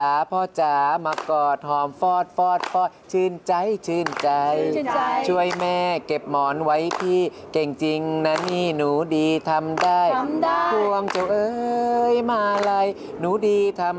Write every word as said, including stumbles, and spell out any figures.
พ่อจ๋ามากอดหอมฟอดฟอดฟอดชื่นใจชื่นใจชื่นใจช่วยแม่เก็บหมอนไว้พี่เก่งจริงนะนี่หนูดีทำได้ทำได้พวงเจ้าเอ้ยมาลัยหนูดีท